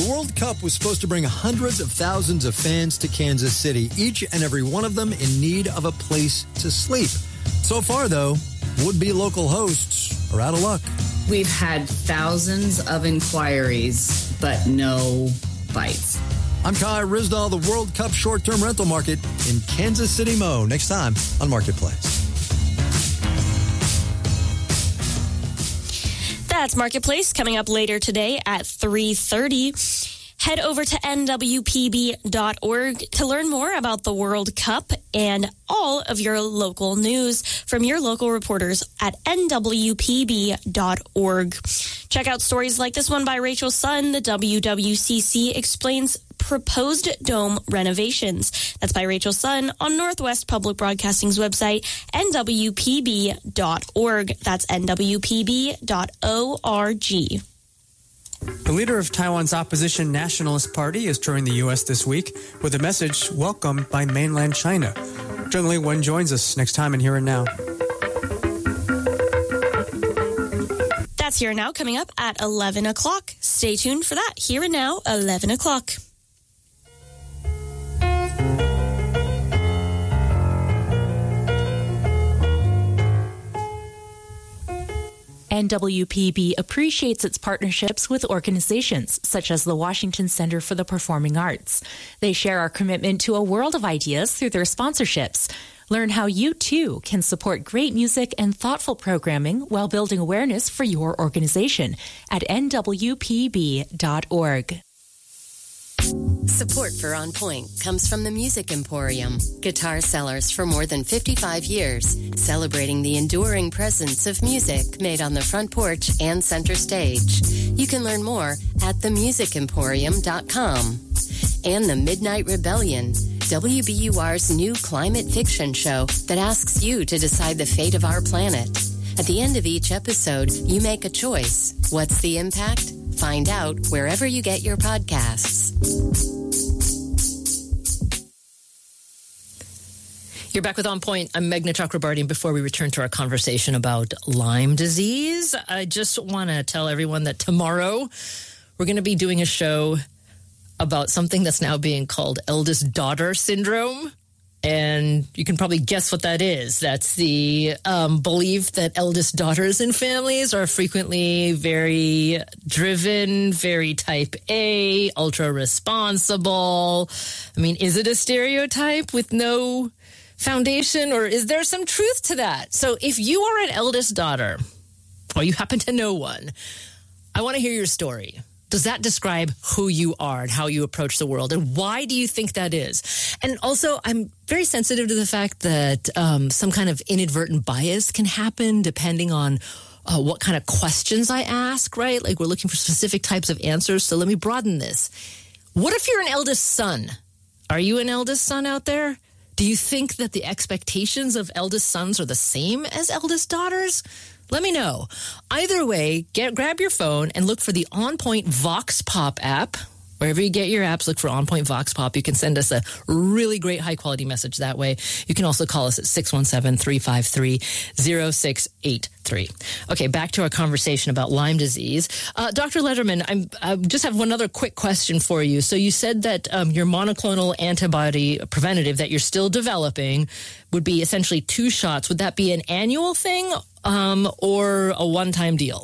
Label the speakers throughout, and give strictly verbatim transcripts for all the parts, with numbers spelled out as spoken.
Speaker 1: The World Cup was supposed to bring hundreds of thousands of fans to Kansas City, each and every one of them in need of a place to sleep. So far, though, would-be local hosts are out of luck.
Speaker 2: We've had thousands of inquiries, but no bites.
Speaker 1: I'm Kai Risdall, the World Cup short-term rental market in Kansas City, Mo. Next time on Marketplace.
Speaker 3: That's Marketplace coming up later today at three thirty. Head over to N W P B dot org to learn more about the World Cup and all of your local news from your local reporters at N W P B dot org. Check out stories like this one by Rachel Sun. The W W C C explains proposed dome renovations. That's by Rachel Sun on Northwest Public Broadcasting's website, N W P B dot org. That's N W P B dot org.
Speaker 4: The leader of Taiwan's opposition Nationalist Party is touring the U S this week with a message welcomed by mainland China. Zheng Li Wen joins us next time in Here and Now.
Speaker 3: That's Here and Now coming up at eleven o'clock. Stay tuned for that. Here and Now, eleven o'clock.
Speaker 5: N W P B appreciates its partnerships with organizations such as the Washington Center for the Performing Arts. They share our commitment to a world of ideas through their sponsorships. Learn how you, too, can support great music and thoughtful programming while building awareness for your organization at N W P B dot org.
Speaker 6: Support for On Point comes from the Music Emporium, guitar sellers for more than fifty-five years, celebrating the enduring presence of music made on the front porch and center stage. You can learn more at the music emporium dot com. And the Midnight Rebellion, W B U R's new climate fiction show that asks you to decide the fate of our planet. At the end of each episode, you make a choice. What's the impact? Find out wherever you get your podcasts.
Speaker 7: You're back with On Point. I'm Meghna Chakrabarty. And before we return to our conversation about Lyme disease, I just want to tell everyone that tomorrow we're going to be doing a show about something that's now being called eldest daughter syndrome. And you can probably guess what that is. That's the um, belief that eldest daughters in families are frequently very driven, very type A, ultra responsible. I mean, is it a stereotype with no foundation, or is there some truth to that? So if you are an eldest daughter, or you happen to know one, I want to hear your story. Does that describe who you are and how you approach the world? And why do you think that is? And also, I'm very sensitive to the fact that um, some kind of inadvertent bias can happen depending on uh, what kind of questions I ask, right? Like we're looking for specific types of answers. So let me broaden this. What if you're an eldest son? Are you an eldest son out there? Do you think that the expectations of eldest sons are the same as eldest daughters? Let me know. Either way, get grab your phone and look for the On Point Vox Pop app. Wherever you get your apps, look for On Point Vox Pop. You can send us a really great high-quality message that way. You can also call us at six one seven, three five three, zero six eight three. Okay, back to our conversation about Lyme disease. Uh, Doctor Lederman, I'm, I just have one other quick question for you. So you said that um, your monoclonal antibody preventative that you're still developing would be essentially two shots. Would that be an annual thing um, or a one-time deal?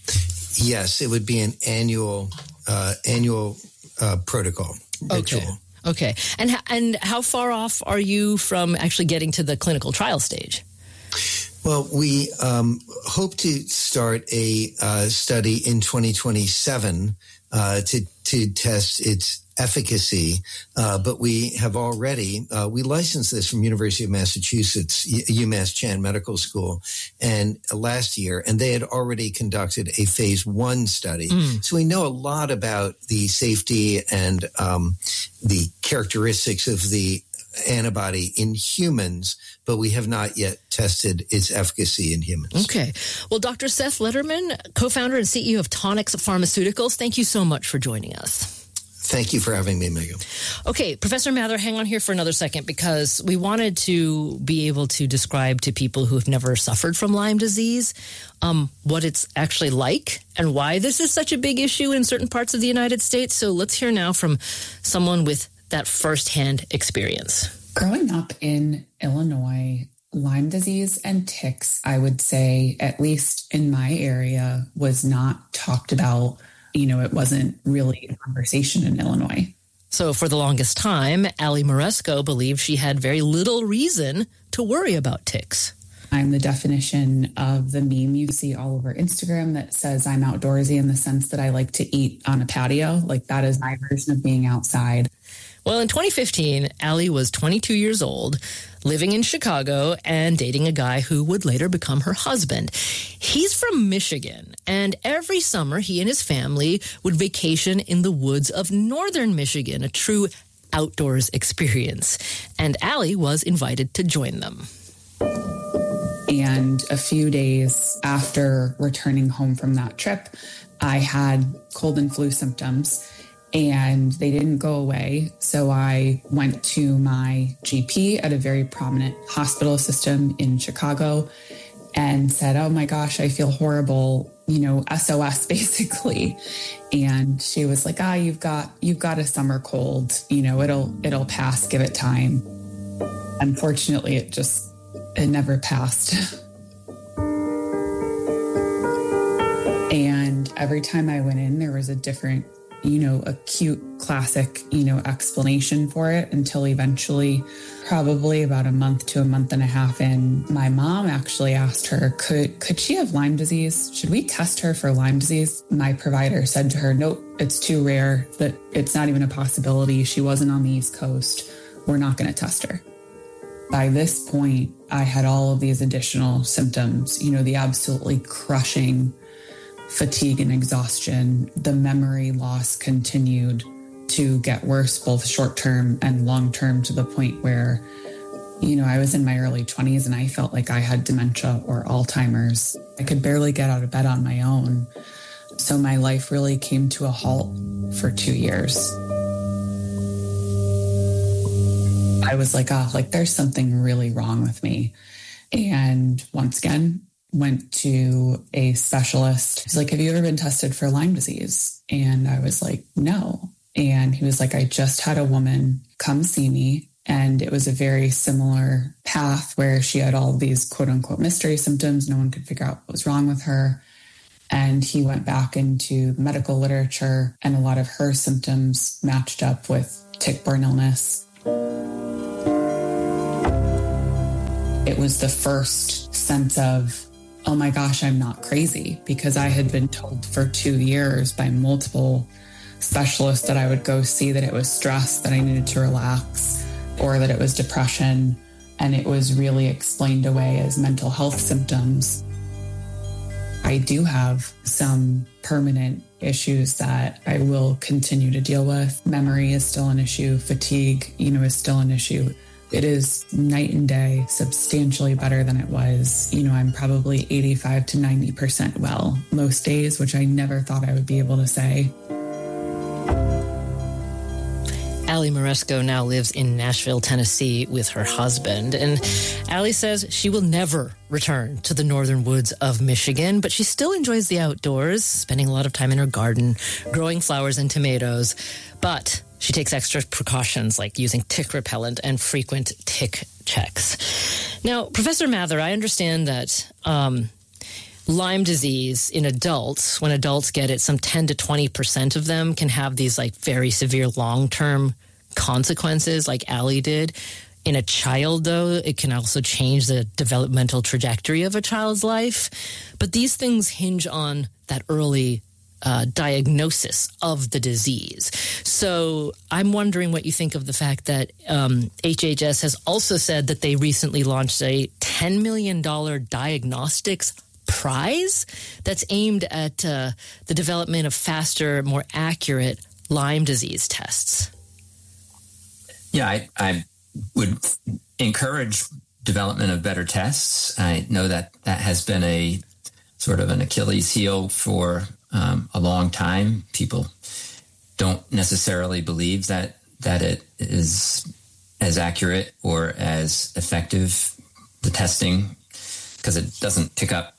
Speaker 8: Yes, it would be an annual uh, annual uh, protocol ritual.
Speaker 7: Okay. Okay. And and how far off are you from actually getting to the clinical trial stage?
Speaker 8: Well, we um, hope to start a uh, study in twenty twenty-seven uh, to to test its efficacy, uh, but we have already, uh, we licensed this from University of Massachusetts, UMass Chan Medical School, and uh, last year, and they had already conducted a phase one study. Mm. So we know a lot about the safety and um, the characteristics of the antibody in humans, but we have not yet tested its efficacy in humans.
Speaker 7: Okay. Well, Doctor Seth Lederman, co-founder and C E O of Tonix Pharmaceuticals, thank you so much for joining us.
Speaker 8: Thank you for having me, Megan.
Speaker 7: Okay, Professor Mather, hang on here for another second, because we wanted to be able to describe to people who have never suffered from Lyme disease um, what it's actually like and why this is such a big issue in certain parts of the United States. So let's hear now from someone with that firsthand experience.
Speaker 9: Growing up in Illinois, Lyme disease and ticks, I would say, at least in my area, was not talked about. You know, it wasn't really a conversation in Illinois.
Speaker 7: So for the longest time, Ali Moresco believed she had very little reason to worry about ticks.
Speaker 9: I'm the definition of the meme you see all over Instagram that says I'm outdoorsy in the sense that I like to eat on a patio. Like, that is my version of being outside.
Speaker 7: Well, in twenty fifteen, Ali was twenty-two years old, living in Chicago and dating a guy who would later become her husband. He's from Michigan, and every summer he and his family would vacation in the woods of northern Michigan, a true outdoors experience. And Ali was invited to join them.
Speaker 9: And a few days after returning home from that trip, I had cold and flu symptoms, and they didn't go away. So I went to my G P at a very prominent hospital system in Chicago and said, oh my gosh, I feel horrible, you know, S O S basically. And she was like, ah, you've got, you've got a summer cold, you know, it'll, it'll pass, give it time. Unfortunately, it just, it never passed. And every time I went in, there was a different, you know, a cute classic, you know, explanation for it, until eventually, probably about a month to a month and a half in, my mom actually asked her, could, could she have Lyme disease? Should we test her for Lyme disease? My provider said to her, nope, it's too rare, that it's not even a possibility. She wasn't on the East Coast. We're not going to test her. By this point, I had all of these additional symptoms, you know, the absolutely crushing fatigue and exhaustion. The memory loss continued to get worse, both short-term and long-term, to the point where, you know, I was in my early twenties and I felt like I had dementia or Alzheimer's. I could barely get out of bed on my own. So my life really came to a halt for two years. I was like, oh, like there's something really wrong with me. And once again, went to a specialist. He's like, have you ever been tested for Lyme disease? And I was like, no. And he was like, I just had a woman come see me, and it was a very similar path where she had all these quote unquote mystery symptoms. No one could figure out what was wrong with her. And he went back into the medical literature, and a lot of her symptoms matched up with tick-borne illness. It was the first sense of, oh my gosh, I'm not crazy, because I had been told for two years by multiple specialists that I would go see that it was stress, that I needed to relax, or that it was depression. And it was really explained away as mental health symptoms. I do have some permanent issues that I will continue to deal with. Memory is still an issue. Fatigue, you know, is still an issue. It is night and day, substantially better than it was. You know, I'm probably eighty-five to ninety percent well most days, which I never thought I would be able to say.
Speaker 7: Ali Moresco now lives in Nashville, Tennessee with her husband. And Ali says she will never return to the northern woods of Michigan, but she still enjoys the outdoors, spending a lot of time in her garden, growing flowers and tomatoes. But she takes extra precautions like using tick repellent and frequent tick checks. Now, Professor Mather, I understand that um, Lyme disease in adults, when adults get it, some ten to twenty percent of them can have these like very severe long-term consequences like Ali did. In a child, though, it can also change the developmental trajectory of a child's life. But these things hinge on that early uh, diagnosis of the disease. So I'm wondering what you think of the fact that um, H H S has also said that they recently launched a ten million dollars diagnostics prize that's aimed at uh, the development of faster, more accurate Lyme disease tests.
Speaker 10: Yeah, I, I would encourage development of better tests. I know that that has been a sort of an Achilles heel for um, a long time. People don't necessarily believe that that it is as accurate or as effective, the testing, because it doesn't pick up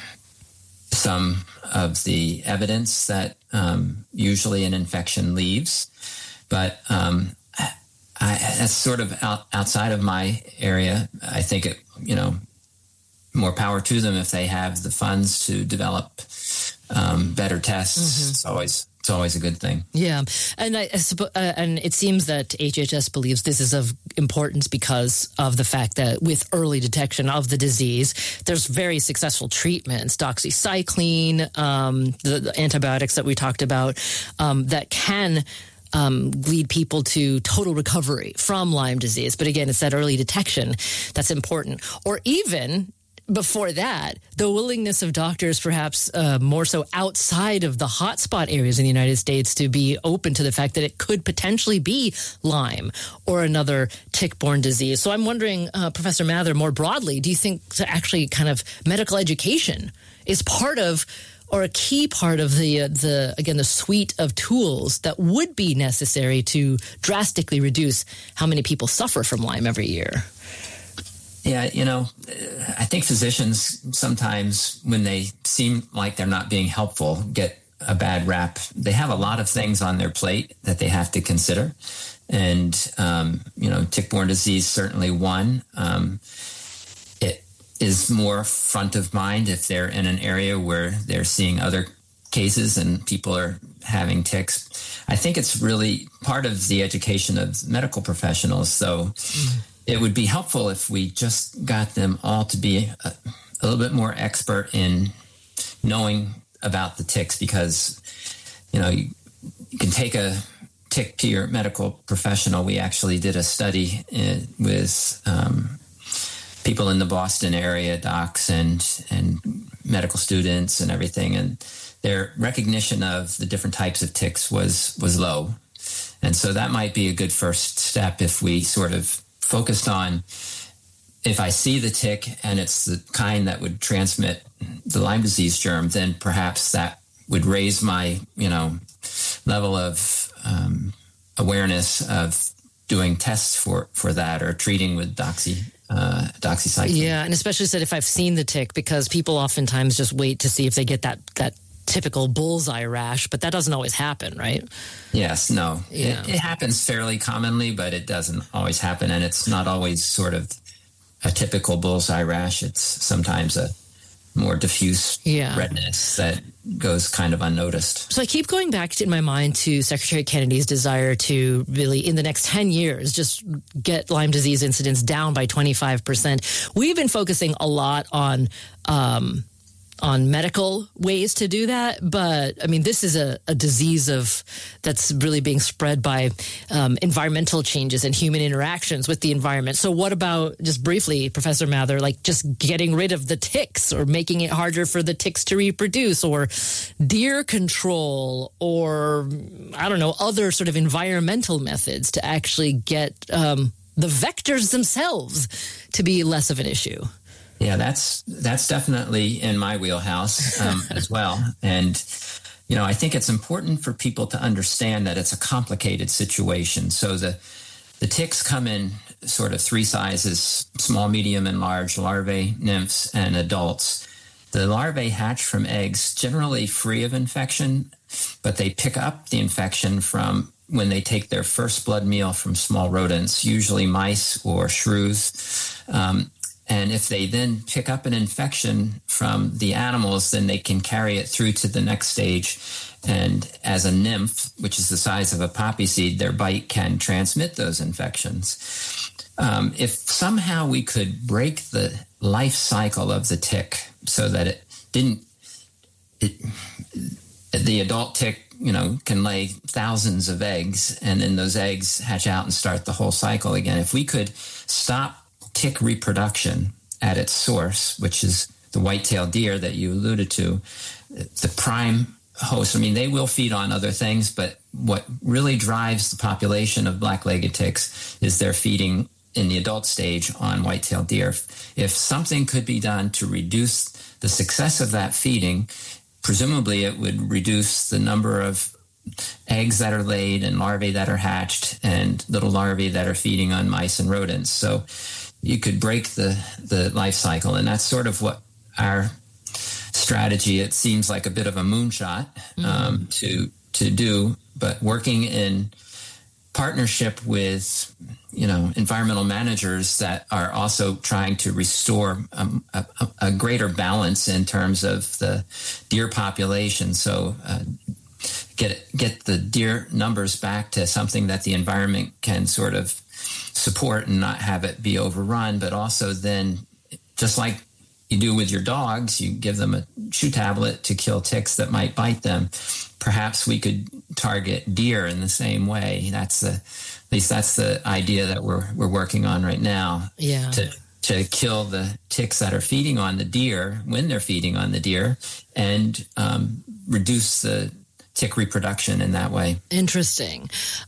Speaker 10: some of the evidence that um, usually an infection leaves. But um, I, that's sort of out, outside of my area. I think it, you know, more power to them if they have the funds to develop um, better tests. Mm-hmm. It's always it's always a good thing. Yeah,
Speaker 7: and I, I suppo- uh, and it seems that H H S believes this is of importance because of the fact that with early detection of the disease, there's very successful treatments, doxycycline, um, the, the antibiotics that we talked about, um, that can Um, lead people to total recovery from Lyme disease. But again, it's that early detection that's important. Or even before that, the willingness of doctors, perhaps uh, more so outside of the hotspot areas in the United States, to be open to the fact that it could potentially be Lyme or another tick-borne disease. So I'm wondering, uh, Professor Mather, more broadly, do you think to actually kind of medical education is part of or a key part of the, uh, the again, the suite of tools that would be necessary to drastically reduce how many people suffer from Lyme every year?
Speaker 10: Yeah, you know, I think physicians sometimes, when they seem like they're not being helpful, get a bad rap. They have a lot of things on their plate that they have to consider. And, um, you know, tick-borne disease, certainly one. Um, it is more front of mind if they're in an area where they're seeing other cases and people are having ticks. I think it's really part of the education of medical professionals. So mm. it would be helpful if we just got them all to be a, a little bit more expert in knowing about the ticks, because, you know, you, you can take a tick to your medical professional. We actually did a study in, with um, people in the Boston area, docs and and medical students and everything, and their recognition of the different types of ticks was was low. And so that might be a good first step if we sort of focused on, if I see the tick and it's the kind that would transmit the Lyme disease germ, then perhaps that would raise my, you know, level of um, awareness of doing tests for, for that, or treating with doxy. Uh, doxycycline.
Speaker 7: Yeah, and especially said if I've seen the tick, because people oftentimes just wait to see if they get that that typical bullseye rash, but that doesn't always happen, right?
Speaker 10: Yes, no.
Speaker 7: Yeah.
Speaker 10: It, it happens fairly commonly, but it doesn't always happen, and it's not always sort of a typical bullseye rash. It's sometimes a more diffuse
Speaker 7: yeah.
Speaker 10: redness that goes kind of unnoticed.
Speaker 7: So I keep going back in my mind to Secretary Kennedy's desire to really, in the next ten years, just get Lyme disease incidence down by twenty-five percent. We've been focusing a lot on um, on medical ways to do that, but I mean, this is a, a disease of that's really being spread by um, environmental changes and human interactions with the environment. So what about, just briefly, Professor Mather, like just getting rid of the ticks, or making it harder for the ticks to reproduce, or deer control, or I don't know, other sort of environmental methods to actually get um, the vectors themselves to be less of an issue?
Speaker 10: Yeah, that's that's definitely in my wheelhouse um, as well. And, you know, I think it's important for people to understand that it's a complicated situation. So the the ticks come in sort of three sizes: small, medium, and large, larvae, nymphs, and adults. The larvae hatch from eggs generally free of infection, but they pick up the infection from when they take their first blood meal from small rodents, usually mice or shrews. Um, And if they then pick up an infection from the animals, then they can carry it through to the next stage. And as a nymph, which is the size of a poppy seed, their bite can transmit those infections. Um, if somehow we could break the life cycle of the tick so that it didn't, it, the adult tick, you know, can lay thousands of eggs, and then those eggs hatch out and start the whole cycle again. If we could stop tick reproduction at its source, which is the white-tailed deer that you alluded to, the prime host. I mean, they will feed on other things, but what really drives the population of black-legged ticks is their feeding in the adult stage on white-tailed deer. If something could be done to reduce the success of that feeding, presumably it would reduce the number of eggs that are laid and larvae that are hatched and little larvae that are feeding on mice and rodents. So you could break the, the life cycle. And that's sort of what our strategy, it seems like a bit of a moonshot um, mm-hmm. to to do, but working in partnership with, you know, environmental managers that are also trying to restore um, a, a greater balance in terms of the deer population. So uh, get get the deer numbers back to something that the environment can sort of support and not have it be overrun, but also then, just like you do with your dogs, you give them a chew tablet to kill ticks that might bite them. Perhaps we could target deer in the same way. That's the, at least that's the idea that we're we're working on right now.
Speaker 7: Yeah.
Speaker 10: To to kill the ticks that are feeding on the deer when they're feeding on the deer, and um, reduce the tick reproduction in that way.
Speaker 7: Interesting.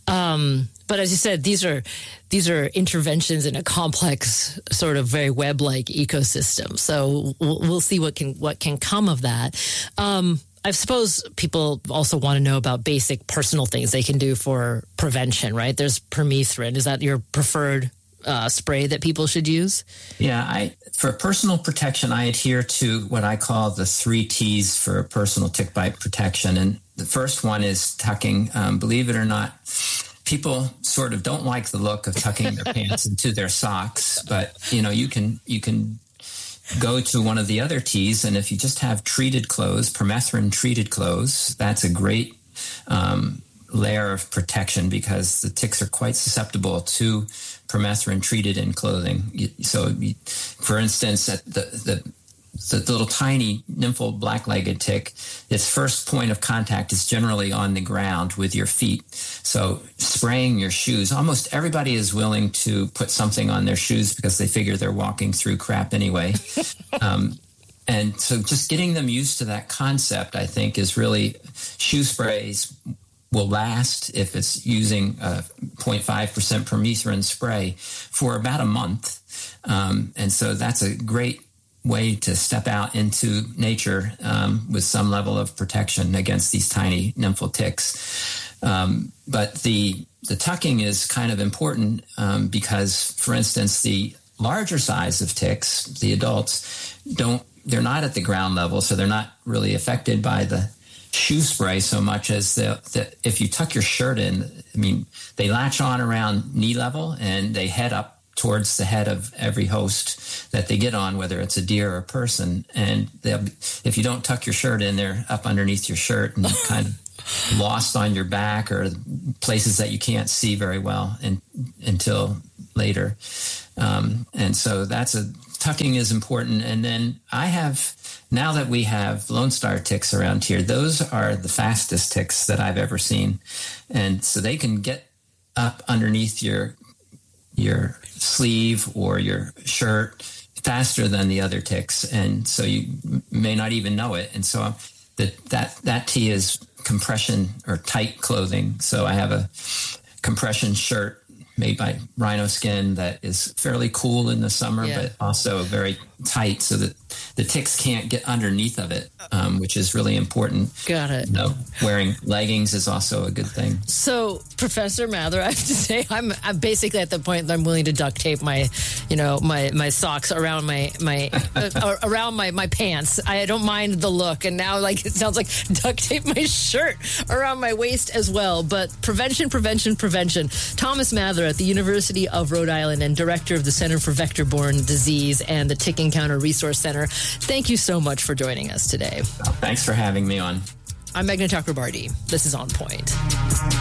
Speaker 7: Um, but as you said, these are these are interventions in a complex, sort of very web-like ecosystem. So we'll, we'll see what can what can come of that. Um, I suppose people also want to know about basic personal things they can do for prevention, right? There's permethrin. Is that your preferred uh, spray that people should use?
Speaker 10: Yeah, I for personal protection, I adhere to what I call the three T's for personal tick bite protection. And the first one is tucking. Um, believe it or not, people sort of don't like the look of tucking their pants into their socks, but you know, you can you can go to one of the other T's, and if you just have treated clothes, permethrin treated clothes, that's a great um, layer of protection because the ticks are quite susceptible to permethrin treated in clothing. So, for instance, at the the The little tiny nymphal black-legged tick, its first point of contact is generally on the ground with your feet. So spraying your shoes, almost everybody is willing to put something on their shoes because they figure they're walking through crap anyway. um, and so just getting them used to that concept, I think, is really, shoe sprays will last if it's using a zero point five percent permethrin spray for about a month. Um, and so that's a great way to step out into nature um, with some level of protection against these tiny nymphal ticks. Um, but the the tucking is kind of important um, because, for instance, the larger size of ticks, the adults, don't they're not at the ground level, so they're not really affected by the shoe spray so much as the, the if you tuck your shirt in. I mean, they latch on around knee level and they head up towards the head of every host that they get on, whether it's a deer or a person. And they'll, if you don't tuck your shirt in, they're up underneath your shirt and kind of lost on your back or places that you can't see very well in, until later. Um, and so that's a tucking is important. And then I have, now that we have Lone Star ticks around here, those are the fastest ticks that I've ever seen. And so they can get up underneath your your sleeve or your shirt faster than the other ticks. And so you may not even know it. And so that, that, that T is compression or tight clothing. So I have a compression shirt made by rhino skin that is fairly cool in the summer, yeah. but also very tight so that the ticks can't get underneath of it, um, which is really important.
Speaker 7: Got it.
Speaker 10: You know, wearing leggings is also a good thing.
Speaker 7: So, Professor Mather, I have to say, I'm, I'm basically at the point that I'm willing to duct tape my, you know, my, my socks around my my uh, around my, my pants. I don't mind the look, and now like it sounds like duct tape my shirt around my waist as well. But prevention, prevention, prevention. Thomas Mather at the University of Rhode Island and director of the Center for Vector-Borne Disease and the Tick Encounter Resource Center. Thank you so much for joining us today.
Speaker 10: Thanks for having me on.
Speaker 7: I'm Meghna Chakrabarty. This is On Point.